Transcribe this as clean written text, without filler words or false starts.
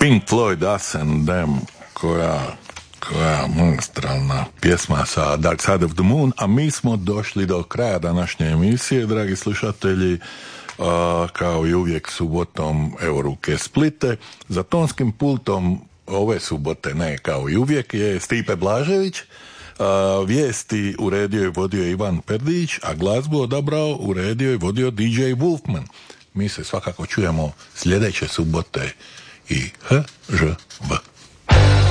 Pink Floyd, Us and Them, koja monstralna pjesma sa Dark Side of the Moon, a mi smo došli do kraja današnje emisije, dragi slušatelji. Kao i uvijek subotom, evo ruke splite. Za tonskim pultom ove subote, ne kao i uvijek, je Stipe Blažević. Vijesti uredio i vodio Ivan Perdić, a glazbu odabrao, uredio i vodio DJ Wolfman. Mi se svakako čujemo sljedeće subote i HŽV.